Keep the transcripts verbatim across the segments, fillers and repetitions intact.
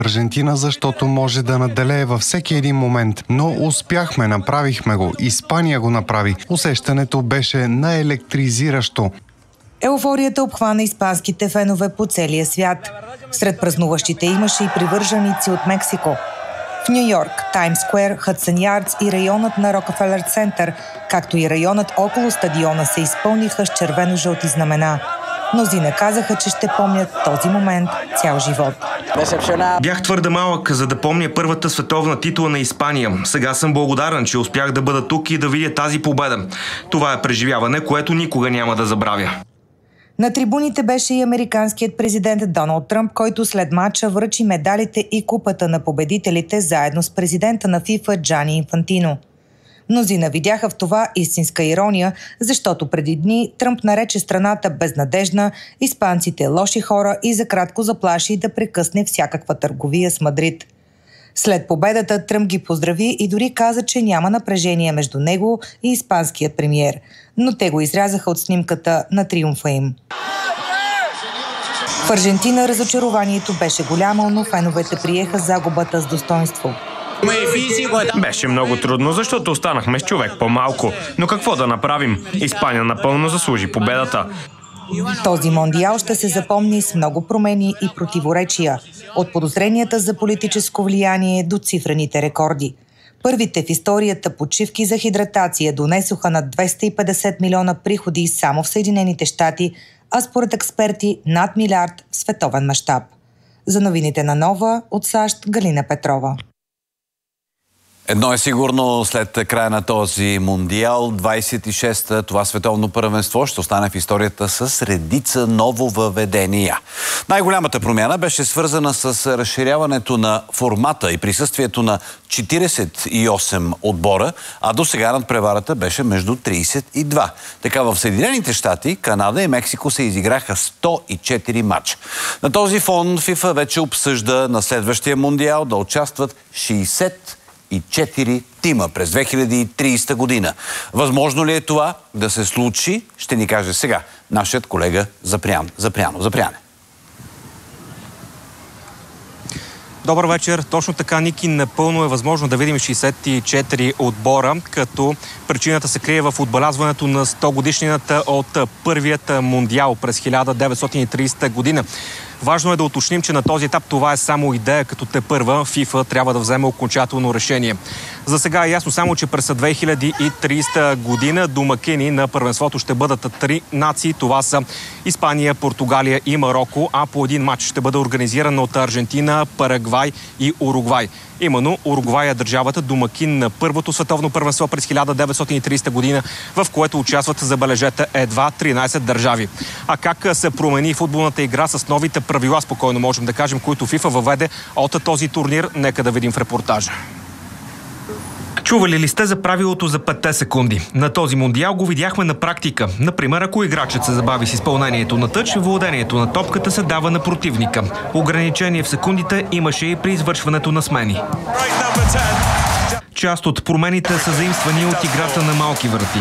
Аржентина, защото може да надделее във всеки един момент. Но успяхме, направихме го. Испания го направи. Усещането беше наелектризиращо. Еуфорията обхвана испанските фенове по целия свят. Сред празнуващите имаше и привърженици от Мексико. В Ню Йорк, Таймс Скуер, Хъдсън Ярдс и районът на Рокфелер Център, както и районът около стадиона, се изпълниха с червено-жълти знамена. Мнозина казаха, че ще помнят този момент цял живот. Бях твърде малък, за да помня първата световна титла на Испания. Сега съм благодарен, че успях да бъда тук и да видя тази победа. Това е преживяване, което никога няма да забравя. На трибуните беше и американският президент Доналд Тръмп, който след матча връчи медалите и купата на победителите заедно с президента на ФИФА Джани Инфантино. Мнозина видяха в това истинска ирония, защото преди дни Тръмп нарече страната безнадежна, испанците лоши хора и за кратко заплаши да прекъсне всякаква търговия с Мадрид. След победата Тръмп ги поздрави и дори каза, че няма напрежение между него и испанският премиер, но те го изрязаха от снимката на триумфа им. В Аржентина разочарованието беше голямо, но феновете приеха загубата с достоинство. Беше много трудно, защото останахме с човек по-малко. Но какво да направим? Испания напълно заслужи победата. Този мондиал ще се запомни с много промени и противоречия. От подозренията за политическо влияние до цифрените рекорди. Първите в историята почивки за хидратация донесоха над двеста и петдесет милиона приходи само в Съединените щати, а според експерти над милиард в световен мащаб. За новините на Нова от САЩ, Галина Петрова. Едно е сигурно, след края на този мондиал, двадесет и шеста, това световно първенство ще остане в историята с редица нововъведения. Най-голямата промяна беше свързана с разширяването на формата и присъствието на четиридесет и осем отбора, а до сега надпреварата беше между тридесет и два. Така в Съединените щати, Канада и Мексико се изиграха сто и четири матча. На този фон ФИФА вече обсъжда на следващия мондиал да участват шейсет и четири тима през две хиляди и тридесета година. Възможно ли е това да се случи, ще ни каже сега нашият колега Запрян. Запряно. Запряне. Добър вечер. Точно така, Ники, напълно е възможно да видим шейсет и четири отбора, като причината се крие в отбелязването на сто годишнината от първият мондиал през хиляда деветстотин и тридесета година. Важно е да уточним, че на този етап това е само идея, като тепърва ФИФА трябва да вземе окончателно решение. За сега е ясно само, че през две хиляди и тридесета година домакини на първенството ще бъдат три нации. Това са Испания, Португалия и Мароко, а по един матч ще бъде организиран от Аржентина, Парагвай и Уругвай. Именно Уругвай е държавата домакин на първото световно първенство през хиляда деветстотин и тридесета година, в което участват, забележете, едва тринадесет държави. А как се промени футболната игра с новите правила, спокойно можем да кажем, които ФИФА въведе от този турнир, нека да видим в репортажа. Чували ли сте за правилото за петте секунди? На този мондиал го видяхме на практика. Например, ако играчът се забави с изпълнението на тъч, владението на топката се дава на противника. Ограничение в секундите имаше и при извършването на смени. Част от промените са заимствани от играта на малки врати.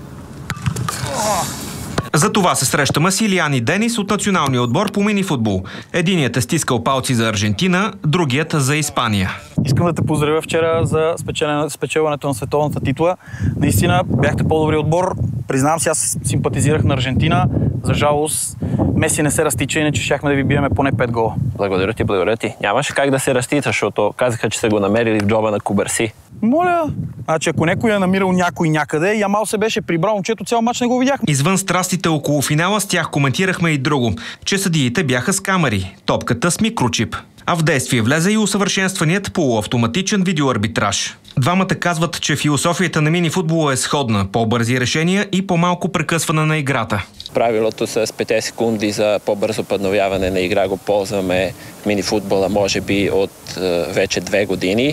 За това се срещаме с Илиян и Денис от националния отбор по мини-футбол. Единият е стискал палци за Аржентина, другият за Испания. Искам да те поздравя вчера за спечелването на световната титла. Наистина бяхте по-добри отбор. Признавам си, аз симпатизирах на Аржентина. За жалост, Меси не се разтича, иначе щяхме да ви биеме поне пет гола. Благодаря ти, благодаря ти. Нямаше как да се разтича, защото казаха, че са го намерили в джоба на Кубърси. Моля, значи ако някой е намирал някой някъде, Ямал се беше прибрал, момчето цял мач не го видяхме. Извън страстите около финала, с тях коментирахме и друго, че съдиите бяха с камери, топката с микрочип. А в действие влезе и усъвършенстваният полуавтоматичен видеоарбитраж. Двамата казват, че философията на мини-футбола е сходна, по-бързи решения и по-малко прекъсване на играта. Правилото с пет секунди за по-бързо подновяване на игра го ползваме в мини-футбола може би от е, вече две години.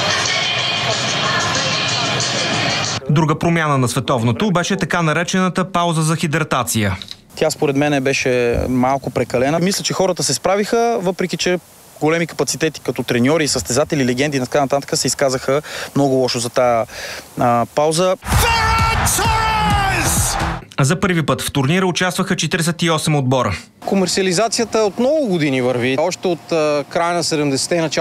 Друга промяна на световното беше така наречената пауза за хидратация. Тя според мен беше малко прекалена. Мисля, че хората се справиха, въпреки че големи капацитети като треньори, състезатели, легенди и така нататък се изказаха много лошо за тази а, пауза. За първи път в турнира участваха четиридесет и осем отбора. Комерциализацията от много години върви. Още от края на седемдесетте и